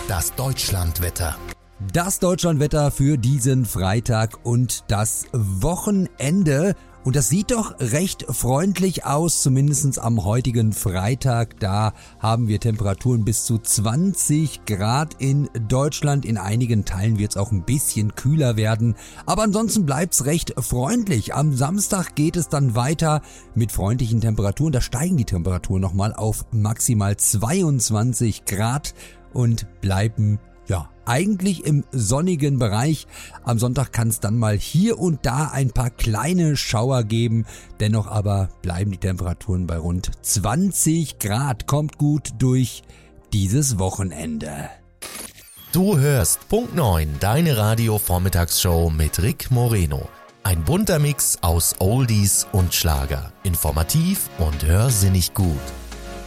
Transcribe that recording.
Das Deutschlandwetter. Das Deutschlandwetter für diesen Freitag und das Wochenende. Und das sieht doch recht freundlich aus, zumindest am heutigen Freitag. Da haben wir Temperaturen bis zu 20 Grad in Deutschland. In einigen Teilen wird es auch ein bisschen kühler werden. Aber ansonsten bleibt es recht freundlich. Am Samstag geht es dann weiter mit freundlichen Temperaturen. Da steigen die Temperaturen nochmal auf maximal 22 Grad und bleiben eigentlich im sonnigen Bereich. Am Sonntag kann es dann mal hier und da ein paar kleine Schauer geben. Dennoch aber bleiben die Temperaturen bei rund 20 Grad. Kommt gut durch dieses Wochenende. Du hörst Punkt 9, deine Radio-Vormittagsshow mit Rick Moreno. Ein bunter Mix aus Oldies und Schlager. Informativ und hörsinnig gut.